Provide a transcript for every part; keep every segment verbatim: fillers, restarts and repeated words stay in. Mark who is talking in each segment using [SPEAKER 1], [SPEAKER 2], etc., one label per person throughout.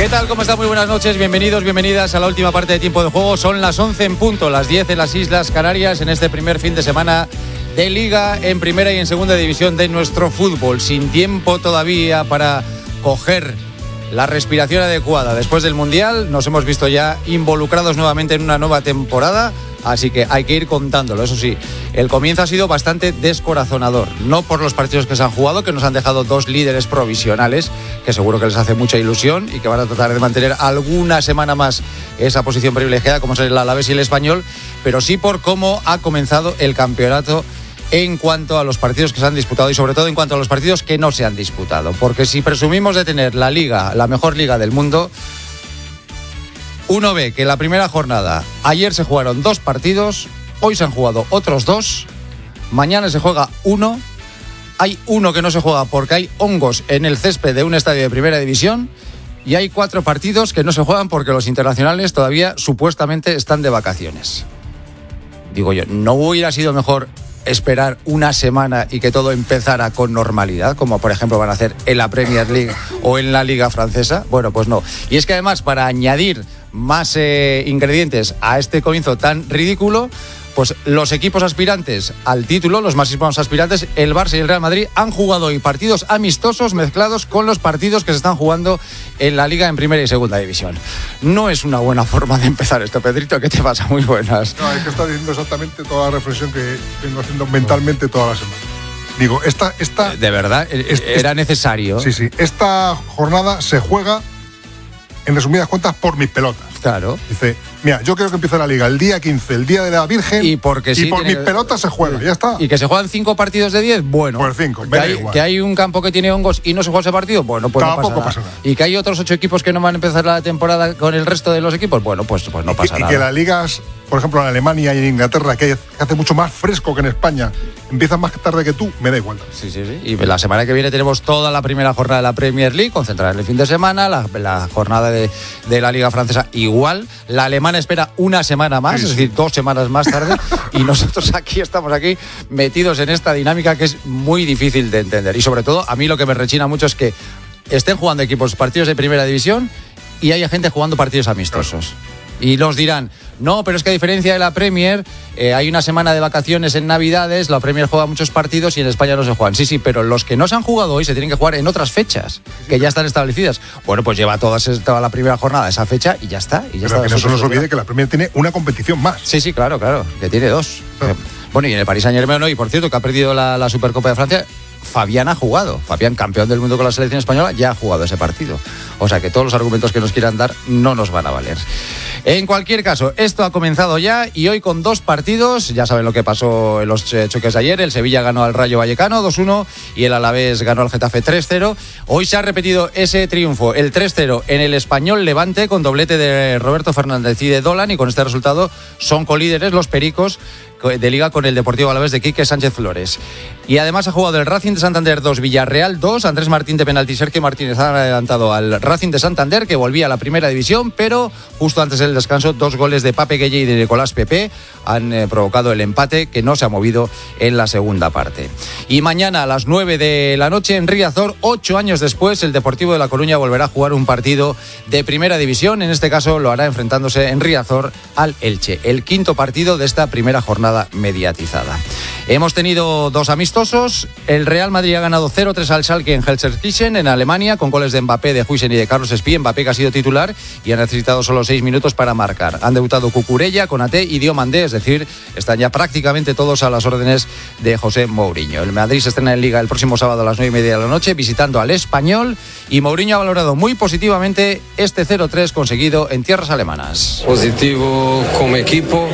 [SPEAKER 1] ¿Qué tal? ¿Cómo está? Muy buenas noches, bienvenidos, bienvenidas a la última parte de Tiempo de Juego. Son las once en punto, las diez en las Islas Canarias, en este primer fin de semana de Liga en primera y en segunda división de nuestro fútbol. Sin tiempo todavía para coger la respiración adecuada después del Mundial. Nos hemos visto ya involucrados nuevamente en una nueva temporada, así que hay que ir contándolo. Eso sí, el comienzo ha sido bastante descorazonador, no por los partidos que se han jugado, que nos han dejado dos líderes provisionales, que seguro que les hace mucha ilusión y que van a tratar de mantener alguna semana más esa posición privilegiada, como son el Alavés y el Español, pero sí por cómo ha comenzado el campeonato en cuanto a los partidos que se han disputado y sobre todo en cuanto a los partidos que no se han disputado. Porque si presumimos de tener la liga, la mejor liga del mundo, uno ve que en la primera jornada ayer se jugaron dos partidos, hoy se han jugado otros dos, mañana se juega uno, hay uno que no se juega porque hay hongos en el césped de un estadio de primera división y hay cuatro partidos que no se juegan porque los internacionales todavía supuestamente están de vacaciones. Digo yo, ¿no hubiera sido mejor esperar una semana y que todo empezara con normalidad, como por ejemplo van a hacer en la Premier League o en la Liga Francesa? Bueno, pues no. Y es que además, para añadir más eh, ingredientes a este comienzo tan ridículo, pues los equipos aspirantes al título, los máximos aspirantes, el Barça y el Real Madrid, han jugado hoy partidos amistosos mezclados con los partidos que se están jugando en la Liga en primera y segunda división. No es una buena forma de empezar esto, Pedrito. ¿Qué te pasa? Muy buenas.
[SPEAKER 2] No, es que está diciendo exactamente toda la reflexión que vengo haciendo mentalmente toda la semana. Digo, esta... esta
[SPEAKER 1] ¿De verdad?
[SPEAKER 2] Este,
[SPEAKER 1] ¿Era necesario?
[SPEAKER 2] Sí, sí. Esta jornada se juega, en resumidas cuentas, por mis pelotas.
[SPEAKER 1] Claro.
[SPEAKER 2] Dice, mira, yo creo que empieza la Liga el día quince, el día de la Virgen,
[SPEAKER 1] y, porque
[SPEAKER 2] y
[SPEAKER 1] sí
[SPEAKER 2] por
[SPEAKER 1] tiene...
[SPEAKER 2] mis pelotas se juega, ya está.
[SPEAKER 1] Y que se juegan cinco partidos de diez, bueno.
[SPEAKER 2] Por cinco,
[SPEAKER 1] que hay,
[SPEAKER 2] igual.
[SPEAKER 1] que hay un campo que tiene hongos y no se juega ese partido, bueno, pues
[SPEAKER 2] Tampoco
[SPEAKER 1] no pasa nada.
[SPEAKER 2] pasa nada.
[SPEAKER 1] Y que hay otros ocho equipos que no van a empezar la temporada con el resto de los equipos, bueno, pues, pues no
[SPEAKER 2] y
[SPEAKER 1] pasa
[SPEAKER 2] que,
[SPEAKER 1] nada.
[SPEAKER 2] Y que las ligas, por ejemplo, en Alemania y en Inglaterra, que hace mucho más fresco que en España, empiezan más tarde que tú, me da igual.
[SPEAKER 1] Sí, sí, sí. Y la semana que viene tenemos toda la primera jornada de la Premier League, concentrada en el fin de semana, la, la jornada de, de la Liga Francesa igual. La alemana espera una semana más, sí, es decir, dos semanas más tarde, y nosotros aquí estamos aquí metidos en esta dinámica que es muy difícil de entender. Y sobre todo, a mí lo que me rechina mucho es que estén jugando equipos partidos de primera división y haya gente jugando partidos amistosos. Y nos dirán, no, pero es que a diferencia de la Premier, eh, hay una semana de vacaciones en Navidades, la Premier juega muchos partidos y en España no se juegan. Sí, sí, pero los que no se han jugado hoy se tienen que jugar en otras fechas, que ya están establecidas. Bueno, pues lleva toda, toda la primera jornada esa fecha y ya está. Y ya
[SPEAKER 2] pero
[SPEAKER 1] está,
[SPEAKER 2] que no se nos olvide que la Premier tiene una competición más.
[SPEAKER 1] Sí, sí, claro, claro, que tiene dos.
[SPEAKER 2] Claro.
[SPEAKER 1] Bueno, y en el Paris Saint-Germain hoy, por cierto, que ha perdido la, la Supercopa de Francia, Fabián ha jugado. Fabián, campeón del mundo con la selección española, ya ha jugado ese partido. O sea que todos los argumentos que nos quieran dar no nos van a valer. En cualquier caso, esto ha comenzado ya y hoy con dos partidos. Ya saben lo que pasó en los choques de ayer. El Sevilla ganó al Rayo Vallecano dos uno y el Alavés ganó al Getafe tres cero. Hoy se ha repetido ese triunfo, el tres cero en el Español Levante, con doblete de Roberto Fernández y de Dolan, y con este resultado son colíderes los pericos de Liga con el Deportivo Alavés de Quique Sánchez Flores. Y además ha jugado el Racing de Santander dos, Villarreal dos, Andrés Martín de penalti, Sergio Martínez ha adelantado al Racing de Santander, que volvía a la primera división, pero justo antes del descanso dos goles de Pape Gueye y de Nicolás Pepe han eh, provocado el empate, que no se ha movido en la segunda parte. Y mañana a las nueve de la noche en Riazor, ocho años después, el Deportivo de La Coruña volverá a jugar un partido de primera división. En este caso lo hará enfrentándose en Riazor al Elche, el quinto partido de esta primera jornada mediatizada. Hemos tenido dos amistosos. El Real Madrid ha ganado cero tres al Schalke en Gelsenkirchen, en Alemania, con goles de Mbappé, de Huijsen y de Carlos Espí. Mbappé, que ha sido titular y ha necesitado solo seis minutos para marcar. Han debutado Cucurella, Konaté y Diomandé, es decir, están ya prácticamente todos a las órdenes de José Mourinho. El Madrid se estrena en Liga el próximo sábado a las nueve y media de la noche, visitando al Español, y Mourinho ha valorado muy positivamente este cero tres conseguido en tierras alemanas.
[SPEAKER 3] Positivo como equipo,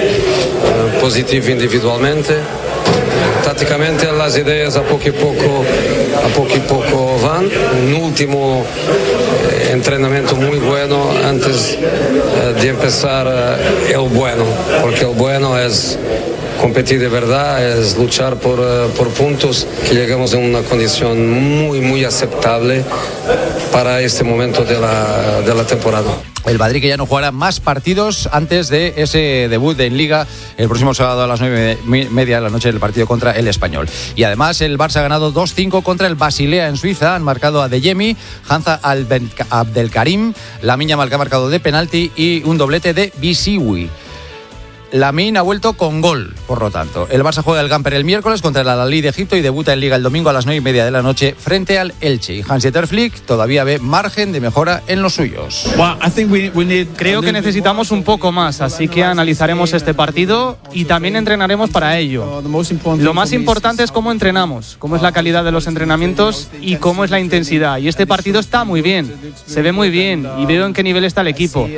[SPEAKER 3] positivo individualmente. Tácticamente las ideas a poco y poco, a poco y poco van. Un último eh, entrenamiento muy bueno antes eh, de empezar eh, el bueno, porque el bueno es competir de verdad, es luchar por, uh, por puntos, que llegamos en una condición muy, muy aceptable para este momento de la, de la temporada.
[SPEAKER 1] El Madrid que ya no jugará más partidos antes de ese debut en Liga el próximo sábado a las nueve y media de la noche del partido contra el Español. Y además el Barça ha ganado dos cinco contra el Basilea en Suiza. Han marcado a Adeyemi, Hamza Abdelkarim, Lamine Yamal que ha marcado de penalti y un doblete de Bisiwi. Lamine ha vuelto con gol, por lo tanto. El Barça juega el Gamper el miércoles contra el Al-Ahly de Egipto y debuta en Liga el domingo a las nueve y media de la noche frente al Elche. Y Hans-Dieter Flick todavía ve margen de mejora en los suyos.
[SPEAKER 4] Creo que necesitamos un poco más, así que analizaremos este partido y también entrenaremos para ello. Lo más importante es cómo entrenamos, cómo es la calidad de los entrenamientos y cómo es la intensidad. Y este partido está muy bien, se ve muy bien y veo en qué nivel está el equipo.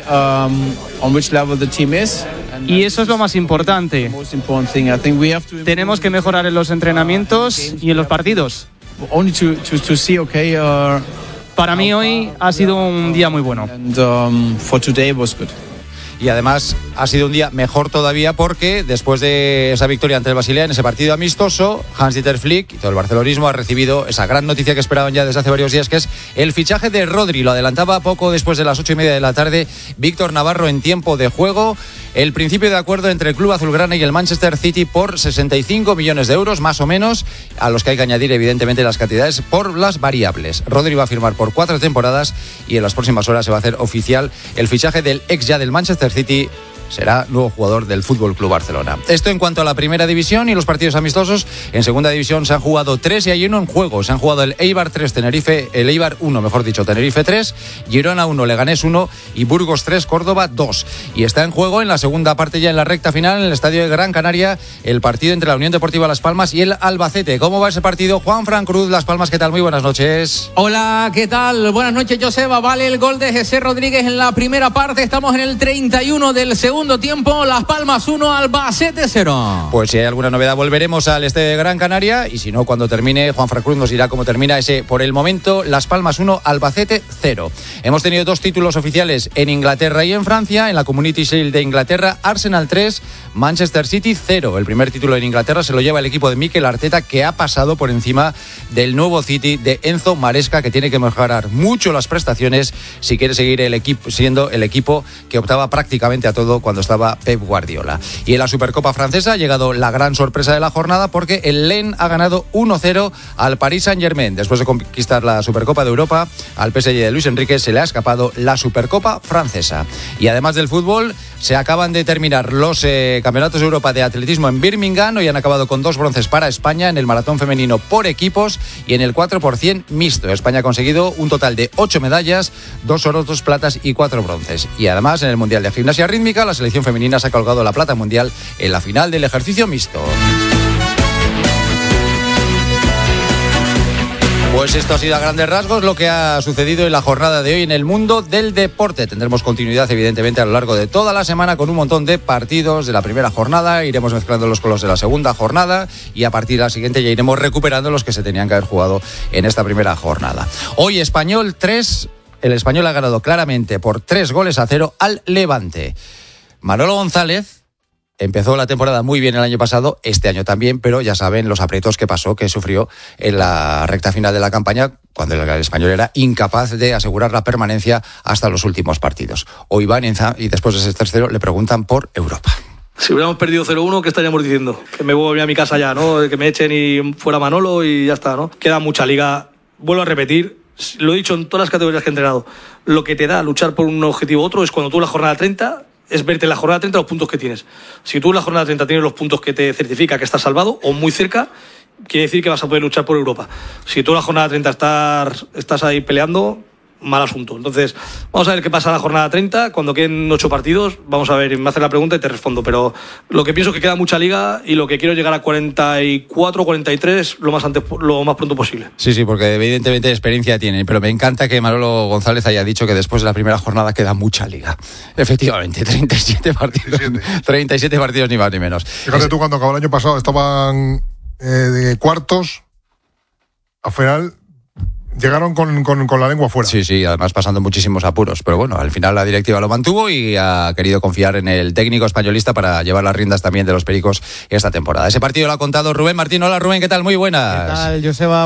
[SPEAKER 4] Y eso es lo más importante. Tenemos que mejorar en los entrenamientos y en los partidos. Para mí hoy ha sido un día muy bueno.
[SPEAKER 1] Y además ha sido un día mejor todavía porque después de esa victoria ante el Basilea en ese partido amistoso, Hans-Dieter Flick y todo el barcelonismo ha recibido esa gran noticia que esperaban ya desde hace varios días, que es el fichaje de Rodri. Lo adelantaba poco después de las ocho y media de la tarde Víctor Navarro en tiempo de juego. El principio de acuerdo entre el club azulgrana y el Manchester City por sesenta y cinco millones de euros, más o menos, a los que hay que añadir evidentemente las cantidades por las variables. Rodri va a firmar por cuatro temporadas y en las próximas horas se va a hacer oficial el fichaje del ex ya del Manchester City. Será nuevo jugador del F C Barcelona. Esto en cuanto a la primera división y los partidos amistosos. En segunda división se han jugado tres y hay uno en juego. Se han jugado el Eibar tres, Tenerife, el Eibar uno, mejor dicho, Tenerife tres, Girona uno, Leganés uno y Burgos tres, Córdoba dos. Y está en juego en la segunda parte, ya en la recta final, en el estadio de Gran Canaria, el partido entre la Unión Deportiva Las Palmas y el Albacete. ¿Cómo va ese partido? Juan Fran Cruz, Las Palmas, ¿qué tal? Muy buenas noches.
[SPEAKER 5] Hola, ¿qué tal? Buenas noches, Joseba. Vale el gol de José Rodríguez en la primera parte. Estamos en el treinta y uno del segundo tiempo. Las Palmas uno, Albacete cero.
[SPEAKER 1] Pues si hay alguna novedad volveremos al este de Gran Canaria y si no, cuando termine, Juan Fran Cruz nos dirá cómo termina ese por el momento. Las Palmas uno, Albacete cero. Hemos tenido dos títulos oficiales en Inglaterra y en Francia. En la Community Shield de Inglaterra, Arsenal tres, Manchester City cero. El primer título en Inglaterra se lo lleva el equipo de Mikel Arteta, que ha pasado por encima del nuevo City de Enzo Maresca, que tiene que mejorar mucho las prestaciones si quiere seguir el equipo siendo el equipo que optaba prácticamente a todo cuando estaba Pep Guardiola. Y en la Supercopa francesa ha llegado la gran sorpresa de la jornada porque el Lens ha ganado uno cero al Paris Saint-Germain. Después de conquistar la Supercopa de Europa, al P S G de Luis Enrique se le ha escapado la Supercopa francesa. Y además del fútbol, se acaban de terminar los eh, campeonatos de Europa de atletismo en Birmingham. Hoy han acabado con dos bronces para España en el maratón femenino por equipos y en el cuatro por ciento mixto. España ha conseguido un total de ocho medallas, dos oros, dos platas y cuatro bronces. Y además en el Mundial de Gimnasia Rítmica, la selección femenina se ha colgado la plata mundial en la final del ejercicio mixto. Pues esto ha sido a grandes rasgos lo que ha sucedido en la jornada de hoy en el mundo del deporte. Tendremos continuidad evidentemente a lo largo de toda la semana con un montón de partidos de la primera jornada, iremos mezclándolos con los de la segunda jornada y a partir de la siguiente ya iremos recuperando los que se tenían que haber jugado en esta primera jornada. Hoy Español tres, el Español ha ganado claramente por tres goles a cero al Levante. Manolo González empezó la temporada muy bien el año pasado, este año también, pero ya saben los aprietos que pasó, que sufrió en la recta final de la campaña, cuando el Español era incapaz de asegurar la permanencia hasta los últimos partidos. Hoy van y después de ese tercero le preguntan por Europa.
[SPEAKER 6] Si hubiéramos perdido cero uno, ¿qué estaríamos diciendo? Que me voy a mi casa ya, ¿no? Que me echen y fuera Manolo y ya está, ¿no? Queda mucha liga. Vuelvo a repetir, lo he dicho en todas las categorías que he entrenado, lo que te da luchar por un objetivo u otro es cuando tú en la jornada treinta... es verte en la jornada treinta los puntos que tienes. Si tú en la jornada treinta tienes los puntos que te certifica que estás salvado o muy cerca, quiere decir que vas a poder luchar por Europa. Si tú en la jornada treinta estás, estás ahí peleando, mal asunto. Entonces, vamos a ver qué pasa en la jornada treinta, cuando queden ocho partidos, vamos a ver, me haces la pregunta y te respondo, pero lo que pienso es que queda mucha liga y lo que quiero es llegar a cuarenta y cuatro, cuarenta y tres lo más antes, lo más pronto posible.
[SPEAKER 1] Sí, sí, porque evidentemente experiencia tienen, pero me encanta que Manolo González haya dicho que después de la primera jornada queda mucha liga. Efectivamente, treinta y siete partidos, treinta y siete partidos ni más ni menos.
[SPEAKER 2] Fíjate es... tú, cuando acabó el año pasado estaban eh, de cuartos, al final llegaron con, con, con la lengua fuera.
[SPEAKER 1] Sí, sí, además pasando muchísimos apuros. Pero bueno, al final la directiva lo mantuvo y ha querido confiar en el técnico españolista para llevar las riendas también de los Pericos esta temporada. Ese partido lo ha contado Rubén Martín. Hola Rubén, ¿qué tal? Muy buenas.
[SPEAKER 7] ¿Qué tal, Joseba?